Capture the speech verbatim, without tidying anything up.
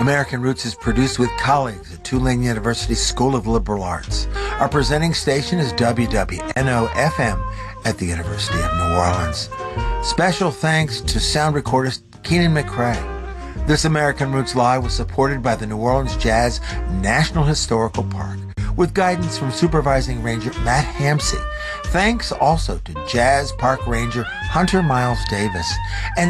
American Roots is produced with colleagues at Tulane University School of Liberal Arts. Our presenting station is W W N O F M at the University of New Orleans. Special thanks to sound recordist Keenan McCrae. This American Roots Live was supported by the New Orleans Jazz National Historical Park with guidance from Supervising Ranger Matt Hampsey. Thanks also to Jazz Park Ranger Hunter Miles Davis and